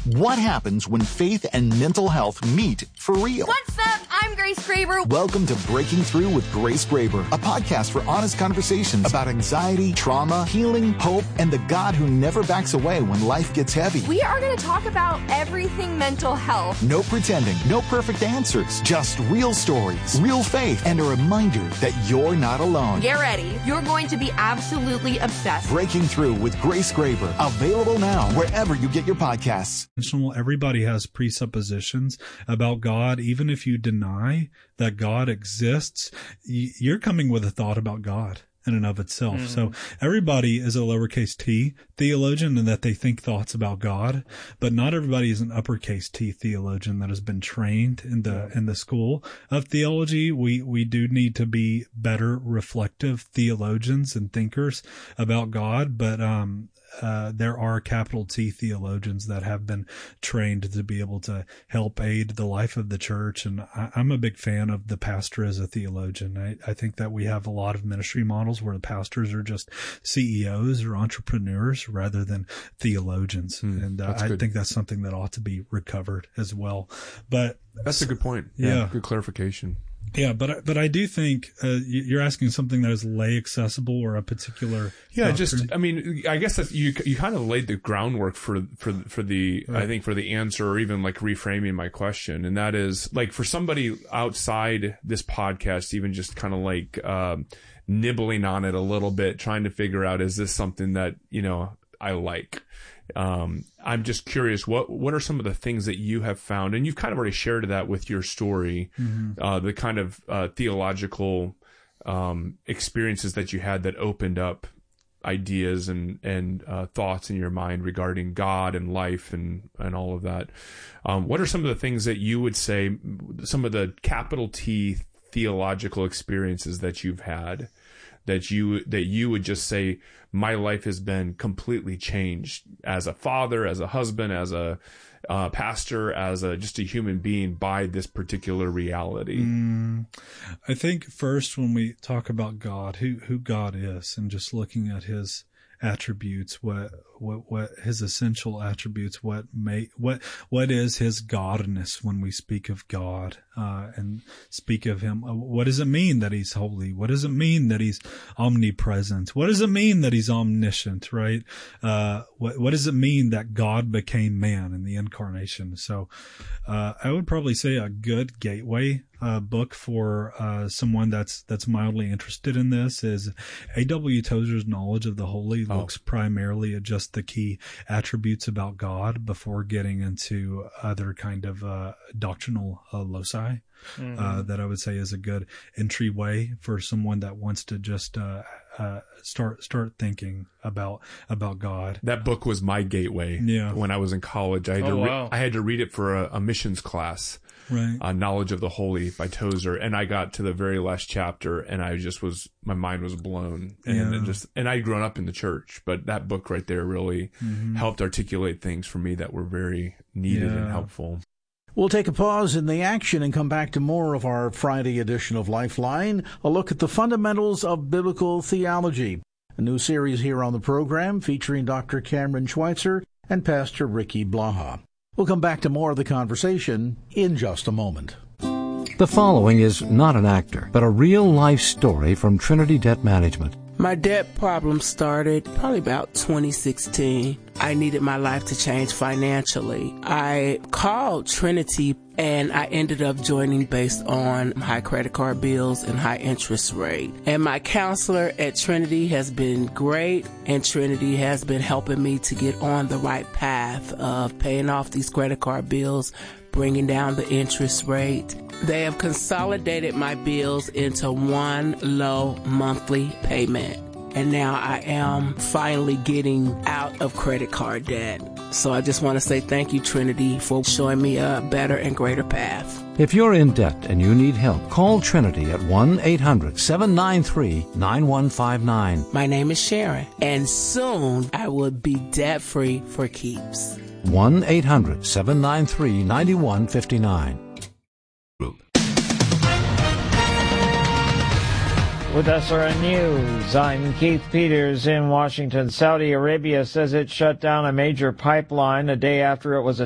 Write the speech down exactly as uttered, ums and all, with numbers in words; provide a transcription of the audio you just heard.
What happens when faith and mental health meet for real? What's up? I'm Grace Graber. Welcome to Breaking Through with Grace Graber, a podcast for honest conversations about anxiety, trauma, healing, hope, and the God who never backs away when life gets heavy. We are going to talk about everything mental health. No pretending, no perfect answers, just real stories, real faith, and a reminder that you're not alone. Get ready. You're going to be absolutely obsessed. Breaking Through with Grace Graber, available now wherever you get your podcasts. Everybody has presuppositions about God. Even if you deny that God exists, you're coming with a thought about God in and of itself. Mm-hmm. So everybody is a lowercase t theologian in that they think thoughts about God, but not everybody is an uppercase T theologian that has been trained in the in the school of theology. We we do need to be better reflective theologians and thinkers about God, but um Uh, there are capital T theologians that have been trained to be able to help aid the life of the church. And I, I'm a big fan of the pastor as a theologian. I, I think that we have a lot of ministry models where the pastors are just C E Os or entrepreneurs rather than theologians. Mm, and uh, I think that's something that ought to be recovered as well. But that's a good point. Yeah. yeah good clarification. Yeah, but but I do think uh, you're asking something that is lay accessible or a particular. Yeah, doctrine. just I mean, I guess that you you kind of laid the groundwork for for for the right. I think for the answer, or even like reframing my question, and that is like for somebody outside this podcast, even just kind of like um, nibbling on it a little bit, trying to figure out, is this something that you know I like. Um, I'm just curious, what, what are some of the things that you have found? And you've kind of already shared that with your story, mm-hmm. uh, the kind of, uh, theological, um, experiences that you had that opened up ideas and, and, uh, thoughts in your mind regarding God and life and, and all of that. Um, what are some of the things that you would say, some of the capital T theological experiences that you've had that you, that you would just say, my life has been completely changed as a father, as a husband, as a uh, pastor, as a just a human being by this particular reality? Mm, I think first when we talk about God, who who God is, and just looking at his attributes, what what what his essential attributes, what may what what is his godness when we speak of God uh and speak of him. What does it mean that he's holy? What does it mean that he's omnipresent? What does it mean that he's omniscient, right? Uh what what does it mean that God became man in the incarnation? So uh I would probably say a good gateway uh book for uh someone that's that's mildly interested in this is A W Tozer's Knowledge of the Holy. Oh. Looks primarily at just the key attributes about God before getting into other kind of uh doctrinal uh, loci. Mm-hmm. uh that I would say is a good entryway for someone that wants to just uh uh start start thinking about about God. That book was my gateway. Yeah. When I was in college, I had oh, to re- wow. I had to read it for a, a missions class. Right. Uh, Knowledge of the Holy by Tozer, and I got to the very last chapter, and I just was, my mind was blown, and yeah. it just, and I'd grown up in the church, but that book right there really mm-hmm. helped articulate things for me that were very needed yeah. and helpful. We'll take a pause in the action and come back to more of our Friday edition of Lifeline, a look at the fundamentals of biblical theology, a new series here on the program featuring Doctor Cameron Schweitzer and Pastor Ricky Blaha. We'll come back to more of the conversation in just a moment. The following is not an actor, but a real-life story from Trinity Debt Management. My debt problem started probably about twenty sixteen. I needed my life to change financially. I called Trinity and I ended up joining based on high credit card bills and high interest rate. And my counselor at Trinity has been great, and Trinity has been helping me to get on the right path of paying off these credit card bills, bringing down the interest rate. They have consolidated my bills into one low monthly payment. And now I am finally getting out of credit card debt. So I just want to say thank you, Trinity, for showing me a better and greater path. If you're in debt and you need help, call Trinity at one eight hundred seven nine three nine one five nine. My name is Sharon, and soon I will be debt-free for keeps. one eight hundred seven nine three nine one five nine. With S R N News, I'm Keith Peters in Washington. Saudi Arabia says it shut down a major pipeline a day after it was